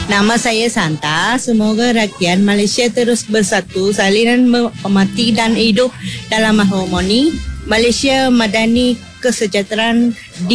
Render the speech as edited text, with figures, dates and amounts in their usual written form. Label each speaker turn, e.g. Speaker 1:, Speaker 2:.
Speaker 1: Nama saya Santa. Semoga rakyat Malaysia terus bersatu, saling menghormati dan hidup dalam harmoni. Malaysia madani kesejahteraan